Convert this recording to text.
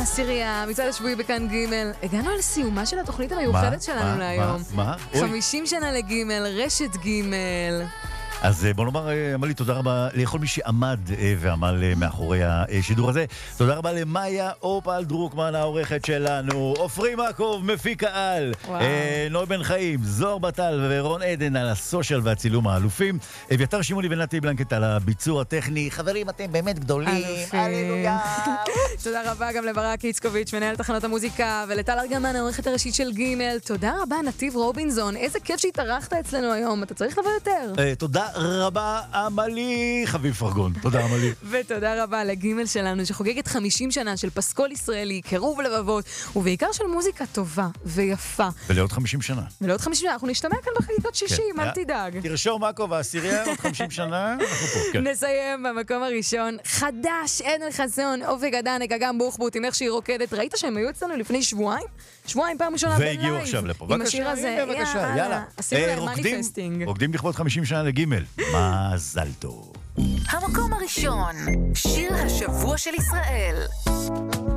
סיריה, מצעד השבועי בכאן ג'. הגענו על סיומה של התוכנית המיוחדת שלנו להיום. מה? 50 שנה לג', רשת ג'. אז בוא נאמר, עמלי, תודה רבה לכל מי שעמד ועמל מאחורי השידור הזה. תודה רבה למאיה אופל דרוקמן, העורכת שלנו, עופרי מקוב, מפיק העל, נוי בן חיים, זוהר בטל ורון עדן על הסושיאל והצילום האלופים, אביתר שמעוני ונתי בלנקט על הביצוע הטכני. חברים, אתם באמת גדולים. הללויה. תודה רבה גם לברק איצקוביץ', מנהל תחנת המוזיקה, ולטל ארגמן, העורכת הראשית של ג'. תודה רבה נתיב רובינזון, איזה כיף שהתארחת אצלנו היום, אתה צריך לבוא יותר. תודה רבה עמלי, חביב פרגון, תודה עמלי. ותודה רבה לג' שלנו שחוגגת 50 שנה של פסקול ישראלי, קירוב לבבות, ובעיקר של מוזיקה טובה ויפה. ולעוד 50 שנה. ולעוד 50 שנה, אנחנו נשתמע כאן בחגיגות 60, אל תדאג. תרשום מקו והסיריה, עוד 50 שנה, אנחנו פה, כן. נסיים במקום הראשון, חדש, עדן חסון, אופק עדנק, אגם בוחבוט, עם איך שהיא רוקדת. ראית שהם היו אצלנו לפני שבועיים? שבועיים פעם ראשונה בלייב. והגיעו עכשיו לפה. עם השיר הזה, יאללה. עשינו להם מניפסטינג. רוקדים לכבוד 50 שנה לג'. מזל טוב. המקום הראשון, שיר השבוע של ישראל.